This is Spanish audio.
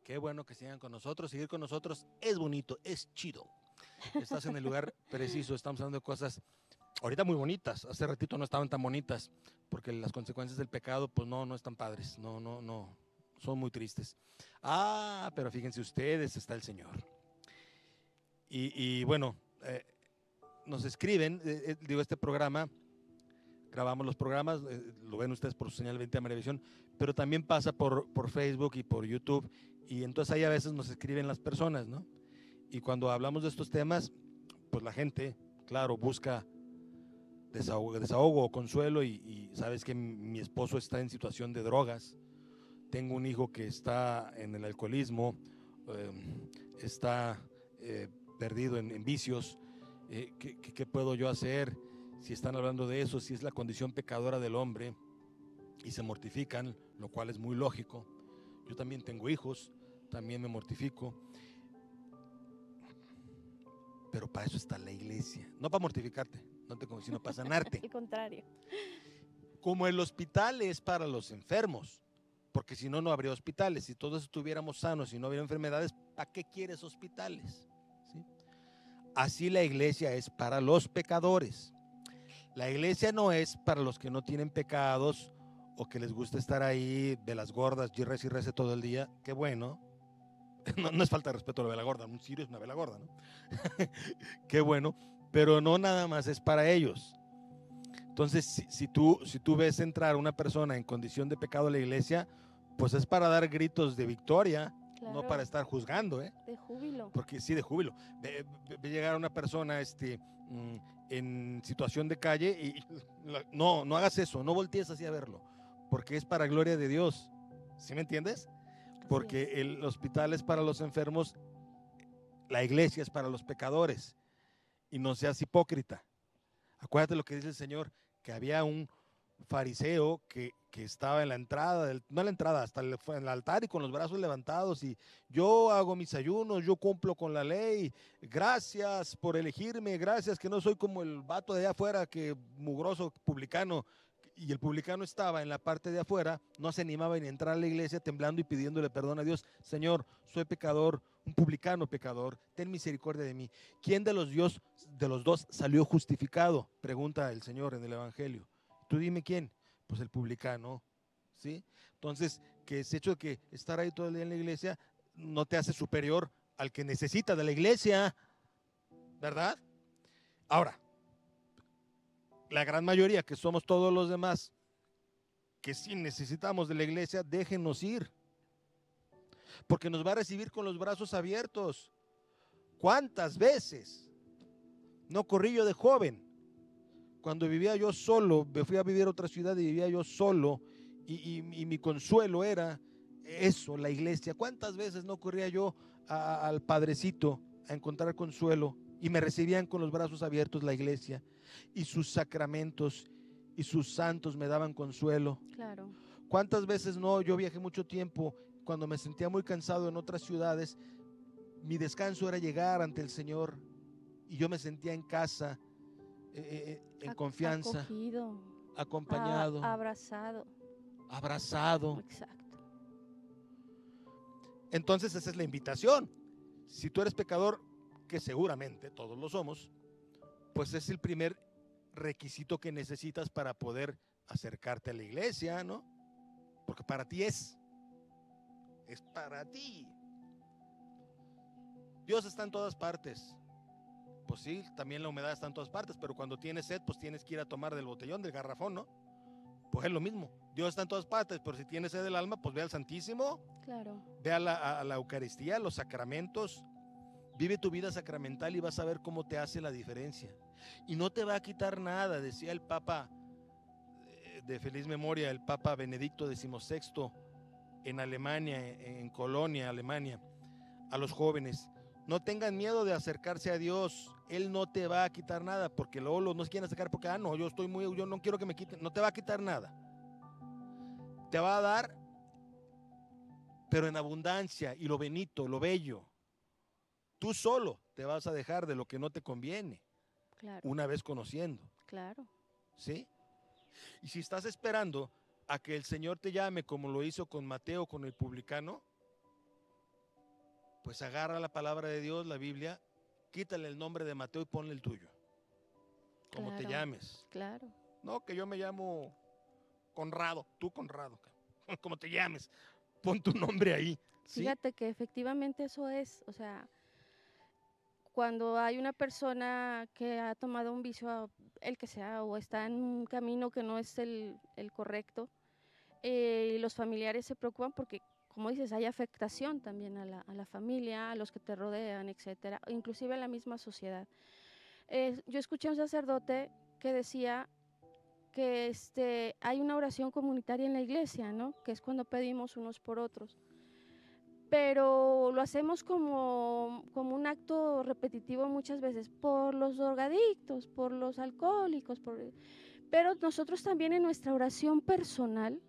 Qué bueno que sigan con nosotros. Seguir con nosotros es bonito, es chido. Estás en el lugar preciso. Estamos hablando de cosas ahorita muy bonitas. Hace ratito no estaban tan bonitas porque las consecuencias del pecado, pues no están padres. No. Son muy tristes. Pero fíjense ustedes, está el Señor. Y bueno, nos escriben, este programa, grabamos los programas, lo ven ustedes por su señal 20 de Maravisión, pero también pasa por Facebook y por YouTube, y entonces ahí a veces nos escriben las personas, ¿no? Y cuando hablamos de estos temas, pues la gente, claro, busca desahogo o consuelo, y sabes que mi esposo está en situación de drogas, tengo un hijo que está en el alcoholismo, está perdido en vicios. ¿Qué puedo yo hacer? Si están hablando de eso, si es la condición pecadora del hombre y se mortifican, lo cual es muy lógico. Yo también tengo hijos, también me mortifico, pero para eso está la iglesia, no para mortificarte, sino para sanarte. Al contrario. Como el hospital es para los enfermos, porque si no, no habría hospitales. Si todos estuviéramos sanos y no hubiera enfermedades, ¿para qué quieres hospitales? ¿Sí? Así la iglesia es para los pecadores. La iglesia no es para los que no tienen pecados o que les gusta estar ahí de las gordas, y rece todo el día. Qué bueno. No es falta de respeto a la vela gorda, un cirio es una vela gorda, ¿no? Qué bueno, pero no nada más es para ellos. Entonces, si tú ves entrar a una persona en condición de pecado a la iglesia, pues es para dar gritos de victoria, Claro. no para estar juzgando, ¿eh? De júbilo. Porque sí, de júbilo. Ve llegar a una persona en situación de calle y no hagas eso, no voltees así a verlo, porque es para gloria de Dios. ¿Sí me entiendes? Porque el hospital es para los enfermos, la iglesia es para los pecadores. Y no seas hipócrita. Acuérdate lo que dice el Señor, que había un fariseo que estaba en la entrada, no en la entrada, hasta en el altar y con los brazos levantados, y yo hago mis ayunos, yo cumplo con la ley, gracias por elegirme, gracias que no soy como el vato de allá afuera, que mugroso publicano. Y el publicano estaba en la parte de afuera, no se animaba ni a entrar a la iglesia, temblando y pidiéndole perdón a Dios. Señor, soy pecador, un publicano pecador, ten misericordia de mí. ¿Quién de los dos salió justificado? Pregunta el Señor en el Evangelio. Tú dime quién. Pues el publicano, ¿sí? Entonces, que ese hecho de que estar ahí todo el día en la iglesia no te hace superior al que necesita de la iglesia, ¿verdad? Ahora, la gran mayoría, que somos todos los demás, que sí necesitamos de la iglesia, déjenos ir, porque nos va a recibir con los brazos abiertos. ¿Cuántas veces no corrí yo de joven? Cuando vivía yo solo, me fui a vivir a otra ciudad y vivía yo solo, y mi consuelo era eso, la iglesia. ¿Cuántas veces no corría yo al Padrecito a encontrar consuelo y me recibían con los brazos abiertos la iglesia y sus sacramentos y sus santos me daban consuelo? Claro. ¿Cuántas veces no? Yo viajé mucho tiempo, cuando me sentía muy cansado en otras ciudades, mi descanso era llegar ante el Señor y yo me sentía en casa, en confianza, acogido, acompañado, abrazado. Exacto. Entonces esa es la invitación. Si tú eres pecador, que seguramente todos lo somos, pues es el primer requisito que necesitas para poder acercarte a la iglesia, ¿no? Porque para ti es para ti. Dios está en todas partes. Pues sí, también la humedad está en todas partes, pero cuando tienes sed, pues tienes que ir a tomar del botellón, del garrafón, ¿no? Pues es lo mismo. Dios está en todas partes, pero si tienes sed del alma, pues ve al Santísimo. Claro. Ve a la Eucaristía, a los sacramentos. Vive tu vida sacramental y vas a ver cómo te hace la diferencia. Y no te va a quitar nada, decía el Papa de feliz memoria, el Papa Benedicto XVI, en Alemania, en Colonia, Alemania, a los jóvenes: no tengan miedo de acercarse a Dios. Él no te va a quitar nada, porque luego no se quieren acercar porque, no, yo no quiero que me quiten. No te va a quitar nada. Te va a dar, pero en abundancia, y lo bonito, lo bello. Tú solo te vas a dejar de lo que no te conviene. Claro. Una vez conociendo. Claro. ¿Sí? Y si estás esperando a que el Señor te llame, como lo hizo con Mateo, con el publicano, pues agarra la palabra de Dios, la Biblia, quítale el nombre de Mateo y ponle el tuyo, como te Claro, llames. claro. No, que yo me llamo Conrado, tú Conrado, como te llames, pon tu nombre ahí, ¿sí? Fíjate que efectivamente eso es, o sea, cuando hay una persona que ha tomado un vicio, el que sea, o está en un camino que no es el correcto, y los familiares se preocupan porque, como dices, hay afectación también a la familia, a los que te rodean, etcétera, inclusive a la misma sociedad. Yo escuché a un sacerdote que decía que hay una oración comunitaria en la iglesia, ¿no? Que es cuando pedimos unos por otros. Pero lo hacemos como un acto repetitivo muchas veces por los drogadictos, por los alcohólicos, pero nosotros también en nuestra oración personal